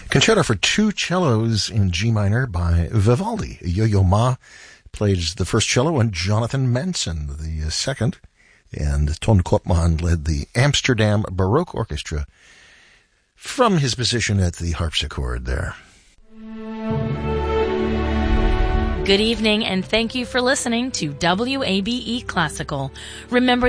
Concerto for two cellos in G minor by Vivaldi. Yo-Yo Ma plays the first cello and Jonathan Manson the second. And Ton Koopman led the Amsterdam Baroque Orchestra from his position at the harpsichord there. Good evening, and thank you for listening to WABE Classical. Remember